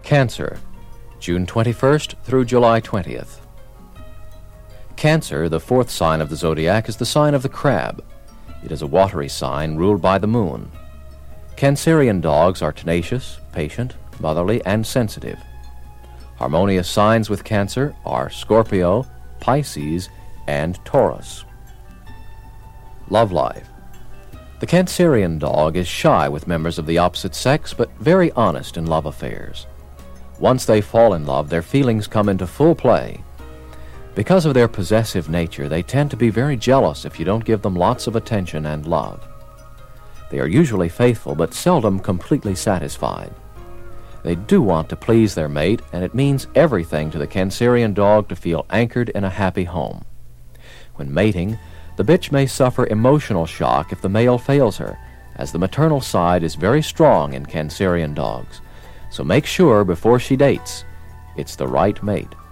Cancer, June 21st through July 20th. Cancer, the fourth sign of the zodiac, is the sign of the crab. It is a watery sign ruled by the moon. Cancerian dogs are tenacious, patient, motherly, and sensitive. Harmonious signs with Cancer are Scorpio, Pisces, and Taurus. Love life. The Cancerian dog is shy with members of the opposite sex, but very honest in love affairs. Once they fall in love, their feelings come into full play. Because of their possessive nature, they tend to be very jealous if you don't give them lots of attention and love. They are usually faithful, but seldom completely satisfied. They do want to please their mate, and it means everything to the Cancerian dog to feel anchored in a happy home. When mating, the bitch may suffer emotional shock if the male fails her, as the maternal side is very strong in Cancerian dogs. So make sure before she dates, it's the right mate.